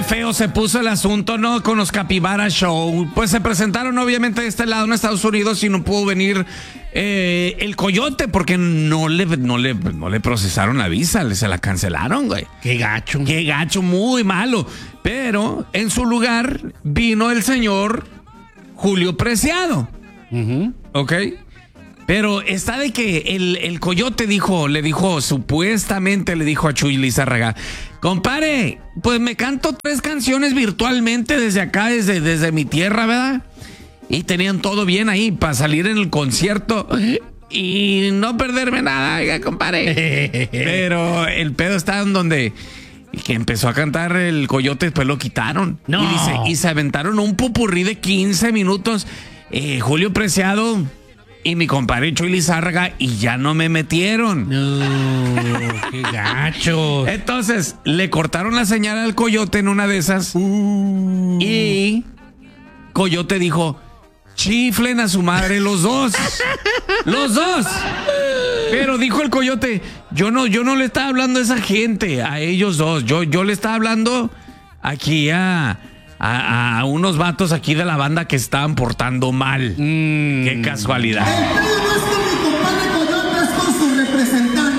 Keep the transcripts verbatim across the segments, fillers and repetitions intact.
feo se puso el asunto, ¿no? Con los Capybara Show. Pues se presentaron obviamente de este lado en Estados Unidos y no pudo venir eh, el Coyote porque no le, no, le, no le procesaron la visa, se la cancelaron, güey. Qué gacho. Qué gacho, muy malo. Pero en su lugar vino el señor Julio Preciado. Uh-huh. ¿Ok? Pero está de que el, el Coyote dijo, le dijo, supuestamente le dijo a Chuy Lizárraga, compadre, pues me canto tres canciones virtualmente desde acá, desde, desde mi tierra, ¿verdad? Y tenían todo bien ahí para salir en el concierto y no perderme nada, oiga, compadre. Pero el pedo está en donde que empezó a cantar el Coyote, después lo quitaron. No. Y, dice, y se aventaron un popurrí de quince minutos. Eh, Julio Preciado y mi compadre Chuy Lizárraga y ya no me metieron. No, qué gacho. Entonces, le cortaron la señal al Coyote en una de esas. Uh. Y Coyote dijo, chiflen a su madre los dos. Los dos. Pero dijo el Coyote, yo no, yo no le estaba hablando a esa gente, a ellos dos. Yo, yo le estaba hablando aquí a... A, a unos vatos aquí de la banda que estaban portando mal. Mm. Qué casualidad. El pedo no es con mi compadre Coyote, es con su representante.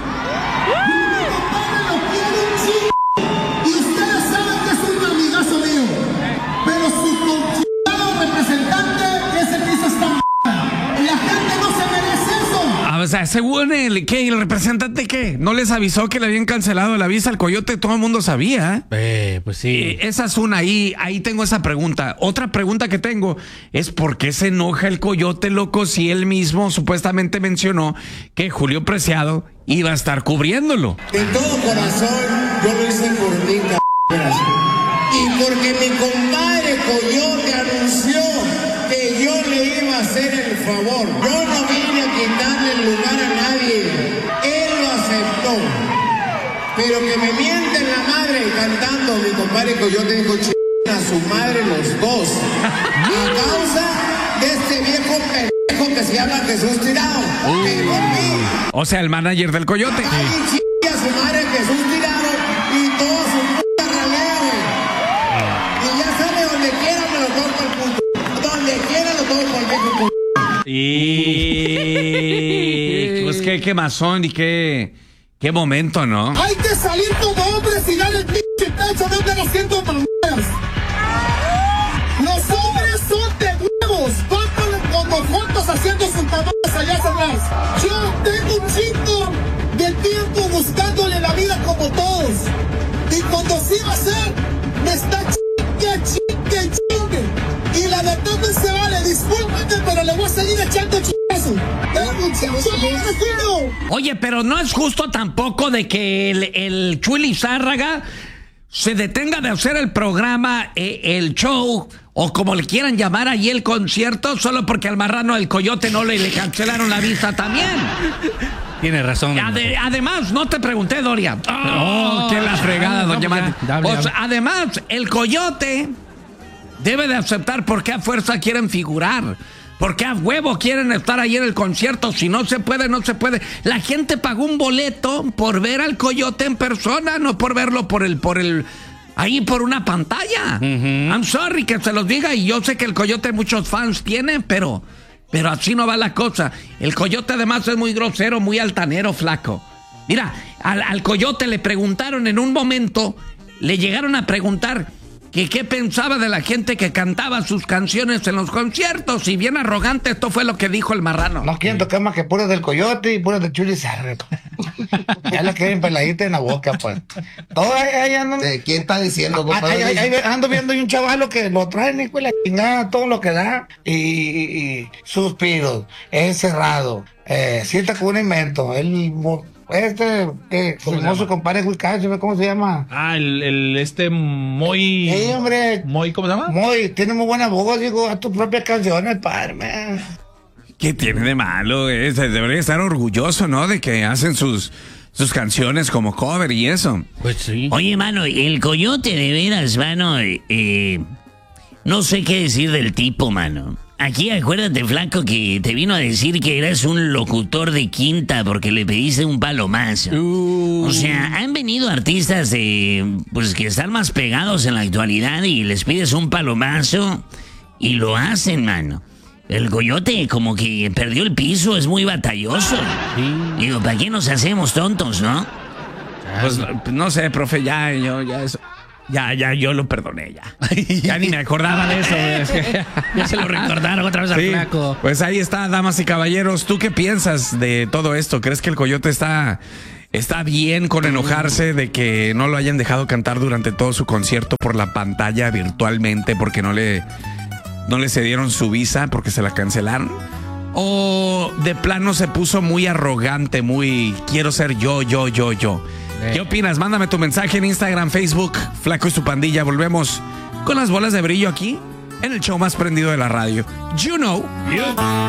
Mi compadre lo quiere un chingo. Y ustedes saben que es un amigazo mío. Pero su conchado representante es el que hizo esta m***. La gente no se merece eso. Ah, o sea, según el, ¿qué? ¿El representante qué? ¿No les avisó que le habían cancelado la visa al Coyote? Todo el mundo sabía. Eh, pues sí. Eh, esa es una, ahí, ahí tengo esa pregunta. Otra pregunta que tengo es ¿por qué se enoja el Coyote, loco, si él mismo supuestamente mencionó que Julio Preciado iba a estar cubriéndolo? De todo corazón, yo lo hice por ti, cabrón. Y porque mi compadre Coyote anunció que yo le iba a hacer el favor. Yo no vine a quitarle el lugar a nadie. Él lo aceptó. Pero que me mienten la madre cantando, mi compadre Coyote dijo, ch... a su madre los dos. A causa de este viejo pendejo que se llama Jesús Tirado. Uh. Que por mí. O sea, el manager del Coyote. Ay, ch... a su madre Jesús Tirado y toda su puta ralea, güey. Y ya sabe, donde quiera me lo toco el punto. Donde quiera lo toco el viejo punto. Y... pues qué quemazón y qué... qué momento, ¿no? Hay que salir como hombres y darle el pinche pecho, no andar haciendo mamadas. Los hombres son de huevos, van como juntos haciendo sus mamadas allá atrás. Yo tengo un chingo de tiempo buscándole la vida como todos. Y cuando sí va a ser, me está chingue, chingue, chingue. Y la verdad no se vale, discúlpeme, pero le voy a seguir echando chingazo. Oye, pero no es justo tampoco de que el, el Chuy Lizárraga se detenga de hacer el programa, eh, el show, o como le quieran llamar ahí el concierto, solo porque al marrano del Coyote no le, le cancelaron la visa también. Tiene razón. Ade, además, no te pregunté, Doria. Oh, oh qué la fregada, doña Mati. Pues, además, el Coyote debe de aceptar por qué a fuerza quieren figurar. ¿Por qué a huevo quieren estar ahí en el concierto? Si no se puede, no se puede. La gente pagó un boleto por ver al Coyote en persona, no por verlo por el, por el, ahí por una pantalla. Uh-huh. I'm sorry que se los diga, y yo sé que el Coyote muchos fans tiene, pero, pero así no va la cosa. El Coyote además es muy grosero, muy altanero, flaco. Mira, al, al Coyote le preguntaron en un momento, le llegaron a preguntar que qué pensaba de la gente que cantaba sus canciones en los conciertos, y bien arrogante, esto fue lo que dijo el marrano. No quieren tocar más que puras del Coyote y puras de Chuy Lizárraga. Ya la quieren peladita en la boca, pues. Todo ahí, ahí andan. ¿Quién está diciendo, compadre? Ahí, ahí, ahí ando viendo un chavalo que lo traen, hijo de la chingada, todo lo que da. Y, y, y suspiros, encerrado, eh, sienta como un invento. Él... Este, eh, su hermoso compadre Huicacho, ¿cómo se llama? Ah, el, el este Moy. Sí, hombre. Moy, ¿cómo se llama? Moy, tiene muy buena voz, digo, a tus propias canciones, padre, man. ¿Qué tiene de malo? Es, debería estar orgulloso, ¿no? De que hacen sus, sus canciones como cover y eso. Pues sí. Oye, mano, el Coyote de veras, mano, eh, no sé qué decir del tipo, mano. aquí acuérdate, flaco, que te vino a decir que eras un locutor de quinta porque le pediste un palomazo. Uh. O sea, han venido artistas de, pues, que están más pegados en la actualidad y les pides un palomazo y lo hacen, mano. El Coyote como que perdió el piso, es muy batalloso. Sí. Digo, ¿para qué nos hacemos tontos, no? Pues no sé, profe, ya, yo, ya eso. Ya, ya, yo lo perdoné, ya. Ya ni me acordaba de eso. Es que ya se lo recordaron otra vez al sí, flaco. Pues ahí está, damas y caballeros. ¿Tú qué piensas de todo esto? ¿Crees que el Coyote está, está bien con enojarse de que no lo hayan dejado cantar durante todo su concierto por la pantalla virtualmente porque no le, no le cedieron su visa porque se la cancelaron? ¿O de plano se puso muy arrogante, muy quiero ser yo, yo, yo, yo? ¿Qué opinas? Mándame tu mensaje en Instagram, Facebook, Flaco y su pandilla. Volvemos con las bolas de brillo aquí en el show más prendido de la radio. You know.